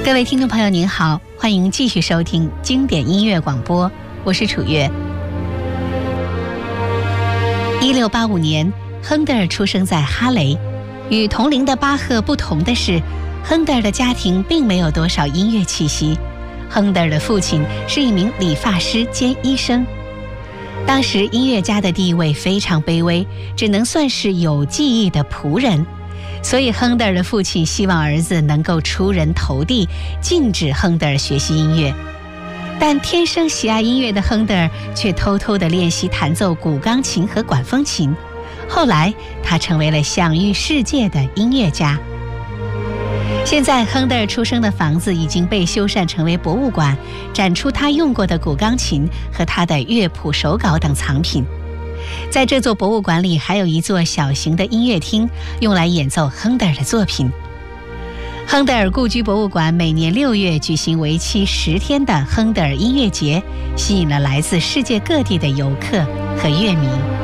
各位听众朋友您好，欢迎继续收听经典音乐广播，我是楚月。1685年，亨德尔出生在哈雷。与同龄的巴赫不同的是，亨德尔的家庭并没有多少音乐气息。亨德尔的父亲是一名理发师兼医生。当时音乐家的地位非常卑微，只能算是有技艺的仆人。所以亨德尔的父亲希望儿子能够出人头地，禁止亨德尔学习音乐。但天生喜爱音乐的亨德尔却偷偷地练习弹奏古钢琴和管风琴。后来他成为了享誉世界的音乐家。现在亨德尔出生的房子已经被修缮成为博物馆，展出他用过的古钢琴和他的乐谱手稿等藏品。在这座博物馆里还有一座小型的音乐厅，用来演奏亨德尔的作品。亨德尔故居博物馆每年6月举行为期10天的亨德尔音乐节，吸引了来自世界各地的游客和乐迷。